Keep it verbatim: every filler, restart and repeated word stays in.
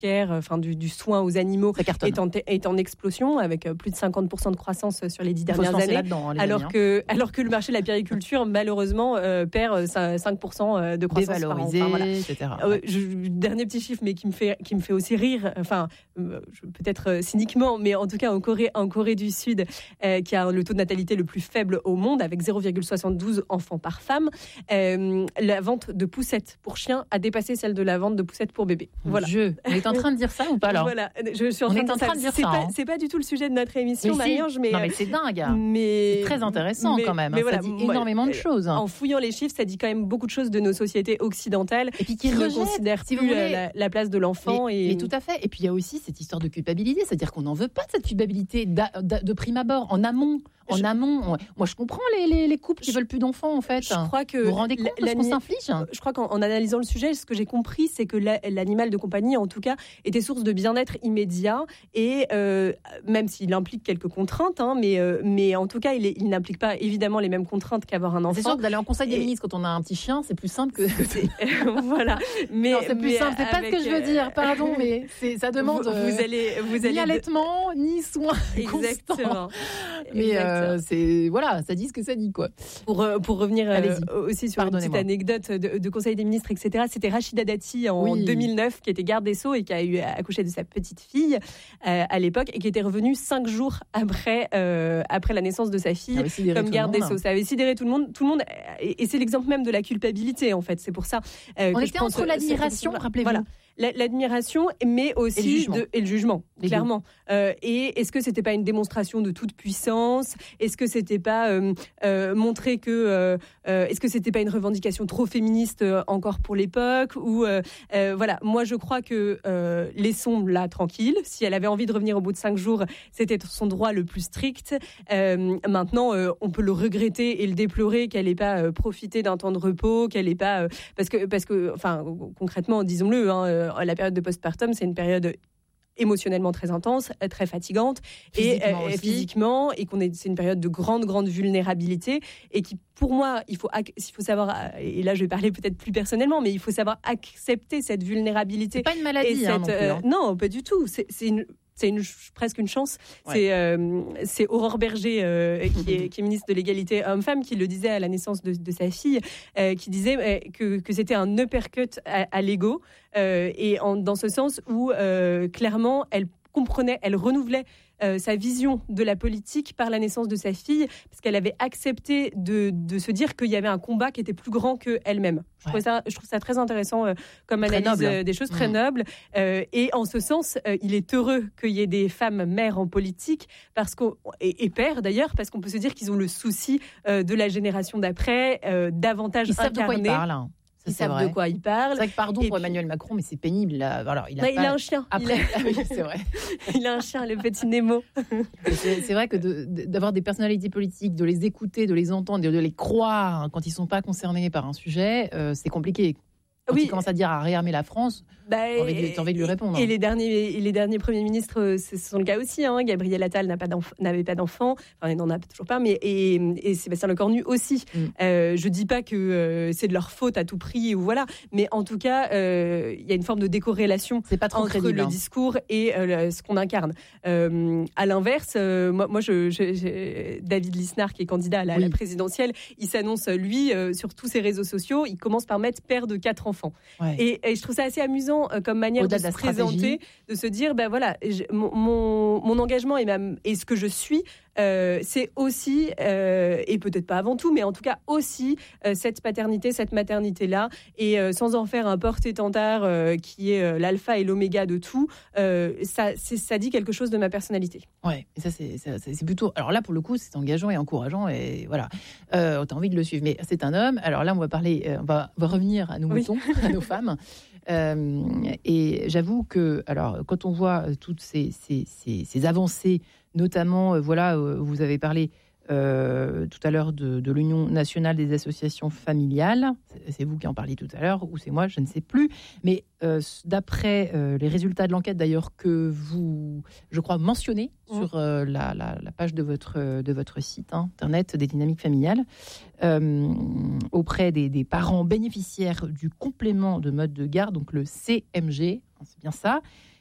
care, enfin du, du soin aux animaux, est en, est en explosion, avec plus de cinquante pour cent de croissance sur les dix dernières années, hein, alors, amis, que, hein. alors que le marché de la périculture, malheureusement, euh, perd cinq pour cent de croissance par an. Enfin, voilà. et cetera. Euh, ouais. je, dernier petit chiffre, mais qui me fait, qui me fait aussi rire, enfin, euh, peut-être euh, cyniquement, mais en tout cas, en Corée, en Corée du Sud, euh, qui a le taux de natalité le plus faible au monde, avec zéro virgule soixante-douze enfants par femme, euh, la vente de poussettes pour chiens a dépassé celle de la vente de poussettes pour bébés. Voilà. Je... On est en train de dire ça ou pas alors? Voilà, je suis en on train, est en train de dire c'est ça. Pas, hein. C'est pas du tout le sujet de notre émission, mais Marie-Ange, mais non mais c'est dingue. Mais c'est très intéressant mais, quand même. Mais hein. voilà, ça dit moi, énormément de choses. En fouillant les chiffres, ça dit quand même beaucoup de choses de nos sociétés occidentales et puis qui, qui ne considèrent si plus la, la place de l'enfant. Mais, et... mais tout à fait. Et puis il y a aussi cette histoire de culpabilité, c'est-à-dire qu'on n'en veut pas de cette culpabilité de prime abord, en amont. En je... amont, moi je comprends les, les, les couples qui je... veulent plus d'enfants en fait. Je crois que vous vous rendez compte de ce qu'on s'inflige. Je crois qu'en en analysant le sujet, ce que j'ai compris, c'est que la, l'animal de compagnie, en tout cas, était source de bien-être immédiat et euh, même s'il implique quelques contraintes, hein, mais euh, mais en tout cas, il, est, il n'implique pas évidemment les mêmes contraintes qu'avoir un enfant. C'est sûr que d'aller en conseil des et... ministres quand on a un petit chien, c'est plus simple que. voilà. Mais non, c'est plus mais simple. C'est avec... pas ce que je veux dire. Pardon, mais c'est, ça demande. Vous, vous allez, vous allez ni allaitement, ni soins. Exactement. Mais Exactement. Euh, c'est voilà, ça dit ce que ça dit quoi. Pour pour revenir euh, aussi sur une petite anecdote de, de Conseil des ministres, et cetera. C'était Rachida Dati en oui. deux mille neuf qui était garde des Sceaux et qui a eu accouché de sa petite fille euh, à l'époque et qui était revenue cinq jours après euh, après la naissance de sa fille comme garde des Sceaux. Ça avait sidéré tout le monde, tout le monde. Et, et c'est l'exemple même de la culpabilité en fait. C'est pour ça. Euh, On que était je pense, entre l'admiration, rappelez-vous. Voilà. L'admiration, mais aussi et le jugement, de, et le jugement clairement. Euh, et est-ce que c'était pas une démonstration de toute puissance? Est-ce que c'était pas euh, euh, montrer que euh, euh, est-ce que c'était pas une revendication trop féministe euh, encore pour l'époque? Ou euh, euh, voilà, moi je crois que euh, laissons-la tranquille. Si elle avait envie de revenir au bout de cinq jours, c'était son droit le plus strict. Euh, maintenant, euh, on peut le regretter et le déplorer qu'elle n'ait pas euh, profité d'un temps de repos, qu'elle n'ait pas euh, parce que parce que enfin concrètement, disons-le. Hein, euh, la période de postpartum, c'est une période émotionnellement très intense, très fatigante physiquement et euh, physiquement et qu'on est c'est une période de grande grande vulnérabilité et qui pour moi il faut il faut savoir et là je vais parler peut-être plus personnellement mais il faut savoir accepter cette vulnérabilité. C'est pas une maladie hein, cette, non, plus, hein. euh, non pas du tout c'est, c'est une C'est une, presque une chance. Ouais. C'est, euh, c'est Aurore Berger, euh, qui, est, qui est ministre de l'égalité homme-femme, qui le disait à la naissance de, de sa fille, euh, qui disait euh, que, que c'était un uppercut à, à l'ego, euh, et en, dans ce sens où, euh, clairement, elle comprenait, elle renouvelait Euh, sa vision de la politique par la naissance de sa fille, parce qu'elle avait accepté de, de se dire qu'il y avait un combat qui était plus grand qu'elle-même. Je, ouais. ça, je trouve ça très intéressant euh, comme très analyse noble. Euh, des choses très mmh. nobles. Euh, et en ce sens, euh, il est heureux qu'il y ait des femmes mères en politique, parce qu'on, et, et pères d'ailleurs, parce qu'on peut se dire qu'ils ont le souci euh, de la génération d'après, euh, davantage ils incarné. Savent de quoi ils parlent, hein. Ça, Ils savent vrai. de quoi il parle. C'est vrai que pardon et pour puis... Emmanuel Macron, mais c'est pénible. Là. Alors, il a, bah, pas... il a un chien. Après, il a... oui, c'est vrai. Il a un chien, le petit Nemo. c'est, c'est vrai que de, de, d'avoir des personnalités politiques, de les écouter, de les entendre, de, de les croire quand ils sont pas concernés par un sujet, euh, c'est compliqué. Quand oui. il commence à dire à réarmer la France, bah, t'as, envie de, t'as envie de lui répondre. Et, hein. et, les derniers, et les derniers premiers ministres, ce sont le cas aussi. Hein. Gabriel Attal n'a pas n'avait pas d'enfant, enfin, il n'en a toujours pas, mais et, et Sébastien Lecornu aussi. Mm. Euh, je ne dis pas que euh, c'est de leur faute à tout prix, ou voilà, mais en tout cas, il euh, y a une forme de décorrélation c'est pas trop entre crédible, le hein. discours et euh, ce qu'on incarne. Euh, à l'inverse, euh, moi, moi je, je, je, David Lisnard, qui est candidat à la, oui. à la présidentielle, il s'annonce, lui, euh, sur tous ses réseaux sociaux, il commence par mettre père de quatre enfants. Ouais. Et Et, et je trouve ça assez amusant euh, comme manière Au-delà de, de se présenter, de se dire, ben voilà, je, mon, mon, mon engagement et, ma, et ce que je suis, euh, c'est aussi, euh, et peut-être pas avant tout, mais en tout cas aussi, euh, cette paternité, cette maternité-là, et euh, sans en faire un porte-étendard euh, qui est euh, l'alpha et l'oméga de tout, euh, ça, c'est, ça dit quelque chose de ma personnalité. Ouais, et ça c'est, c'est, c'est plutôt... Alors là, pour le coup, c'est engageant et encourageant, et voilà, euh, t'as envie de le suivre. Mais c'est un homme, alors là, on va parler, euh, on, va, on va revenir à nos moutons, oui. à nos femmes. Euh, et j'avoue que, alors, quand on voit toutes ces, ces, ces, ces avancées, notamment, euh, voilà, euh, vous avez parlé euh, tout à l'heure de, de l'Union nationale des associations familiales. C'est, c'est vous qui en parliez tout à l'heure, ou c'est moi, je ne sais plus. Mais euh, d'après euh, les résultats de l'enquête, d'ailleurs, que vous, je crois, mentionnez mmh. sur euh, la, la, la page de votre, de votre site hein, internet des dynamiques familiales, euh, auprès des, des parents bénéficiaires du complément de mode de garde, donc le C M G, c'est bien ça.